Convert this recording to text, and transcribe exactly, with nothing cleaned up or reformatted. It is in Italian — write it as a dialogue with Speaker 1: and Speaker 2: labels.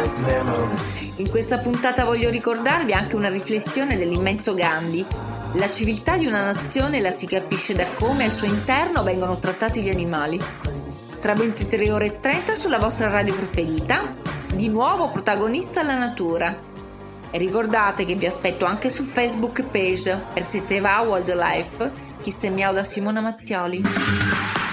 Speaker 1: In questa puntata voglio ricordarvi anche una riflessione dell'immenso Gandhi. La civiltà di una nazione la si capisce da come al suo interno vengono trattati gli animali. Tra ventitré ore e trenta sulla vostra radio preferita, di nuovo protagonista la natura. E ricordate che vi aspetto anche su Facebook page per siete va Wildlife, chi se miau da Simona Mattioli.